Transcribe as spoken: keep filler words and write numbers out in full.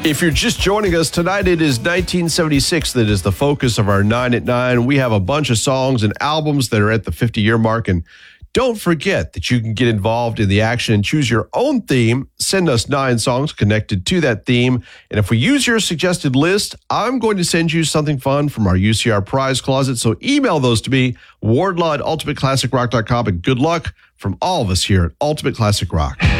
If you're just joining us tonight, it is nineteen seventy-six that is the focus of our nine at nine. We have a bunch of songs and albums that are at the fifty-year mark. And don't forget that you can get involved in the action and choose your own theme. Send us nine songs connected to that theme. And if we use your suggested list, I'm going to send you something fun from our U C R prize closet. So email those to me, wardlaw at ultimate classic rock dot com. And good luck from all of us here at Ultimate Classic Rock.